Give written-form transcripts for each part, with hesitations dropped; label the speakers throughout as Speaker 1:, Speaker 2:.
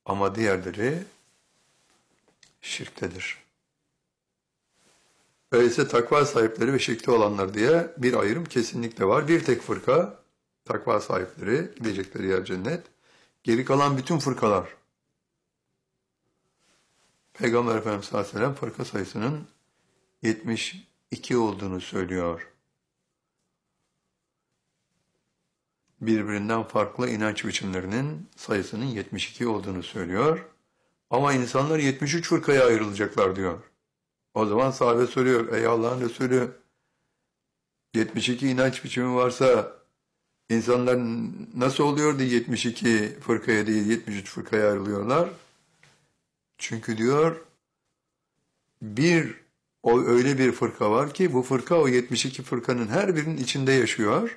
Speaker 1: Ama diğerleri şirktedir. Öyleyse takva sahipleri ve şirkte olanlar diye bir ayrım kesinlikle var. Bir tek fırka, takva sahipleri, gidecekleri yer cennet. Geri kalan bütün fırkalar, Peygamber Efendimiz sallallahu aleyhi ve sellem fırka sayısının 72 olduğunu söylüyor. Birbirinden farklı inanç biçimlerinin sayısının 72 olduğunu söylüyor. Ama insanlar 73 fırkaya ayrılacaklar diyor. O zaman sahabe soruyor, ey Allah'ın Resulü, 72 inanç biçimi varsa insanlar nasıl oluyor da 72 fırkaya değil 73 fırkaya ayrılıyorlar? Çünkü diyor, öyle bir fırka var ki bu fırka o 72 fırkanın her birinin içinde yaşıyor.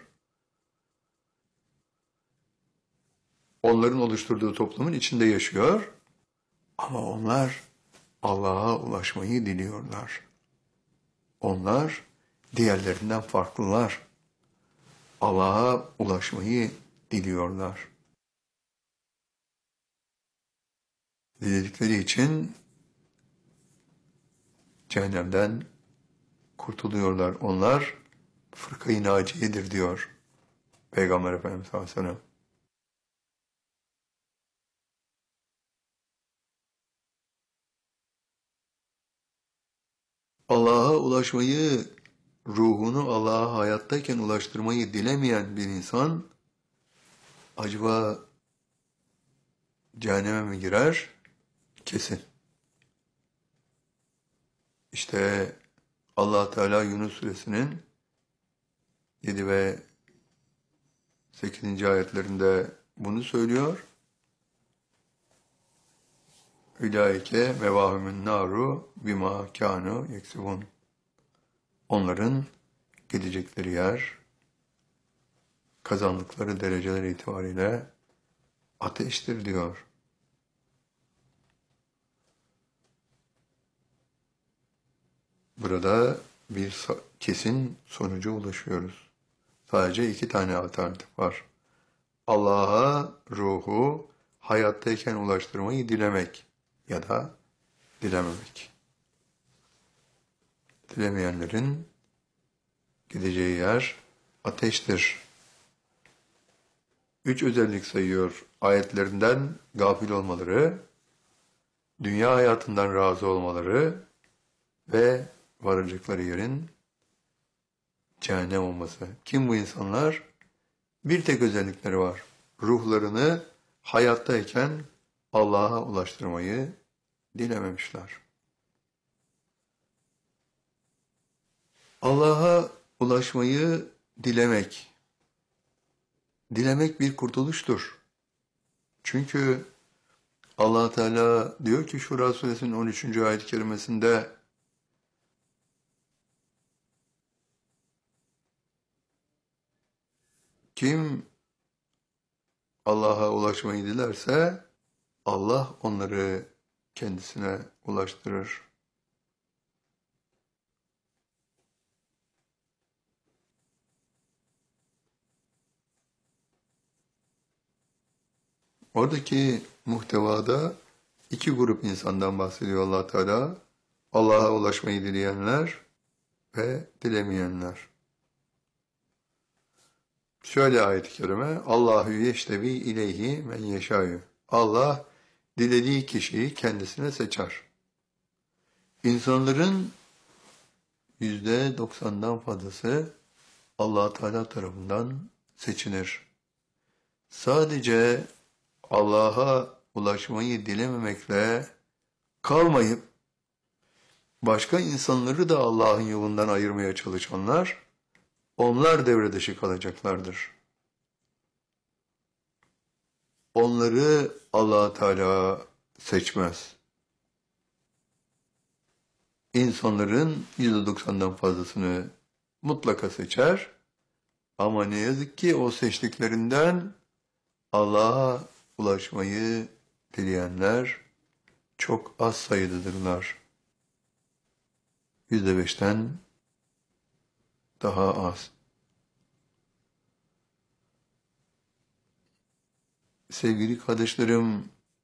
Speaker 1: Onların oluşturduğu toplumun içinde yaşıyor. Ama onlar Allah'a ulaşmayı diliyorlar. Onlar diğerlerinden farklılar. Allah'a ulaşmayı diliyorlar. Diledikleri için cehennemden kurtuluyorlar. Onlar fırka-i naciyedir diyor Peygamber Efendimiz sallallahu aleyhi ve sellem. Allah'a ulaşmayı, ruhunu Allah'a hayattayken ulaştırmayı dilemeyen bir insan acaba cehenneme mi girer? Kesin. İşte Allah Teala Yunus suresinin 7 ve 8. ayetlerinde bunu söylüyor. Ülaike mevahümün naru bima kânu yeksibun. Onların gidecekleri yer, kazandıkları dereceler itibariyle ateştir diyor. Burada bir kesin sonuca ulaşıyoruz. Sadece 2 tane alternatif var. Allah'a ruhu hayattayken ulaştırmayı dilemek ya da dilememek. Dilemeyenlerin gideceği yer ateştir. 3 özellik sayıyor ayetlerinden: gafil olmaları, dünya hayatından razı olmaları ve varacakları yerin cehennem olması. Kim bu insanlar? Bir tek özellikleri var. Ruhlarını hayattayken Allah'a ulaştırmayı dilememişler. Allah'a ulaşmayı dilemek. Dilemek bir kurtuluştur. Çünkü Allah Teala diyor ki Şura suresinin 13. ayet-i kerimesinde, kim Allah'a ulaşmayı dilerse Allah onları kendisine ulaştırır. Oradaki muhtevada 2 grup insandan bahsediyor Allah Teala. Allah'a ulaşmayı dileyenler ve dilemeyenler. Şöyle ayet-i kerime: Allahu yeştevi ileyhi men yeşâ'yu. Allah dilediği kişiyi kendisine seçer. İnsanların %90'dan fazlası Allah Teala tarafından seçilir. Sadece Allah'a ulaşmayı dilememekle kalmayıp başka insanları da Allah'ın yolundan ayırmaya çalışanlar, onlar devre dışı kalacaklardır. Onları Allah Teala seçmez. İnsanların %90'dan fazlasını mutlaka seçer ama ne yazık ki o seçtiklerinden Allah'a ulaşmayı dileyenler çok az sayıdadırlar. %5'ten daha az. Sevgili kardeşlerim,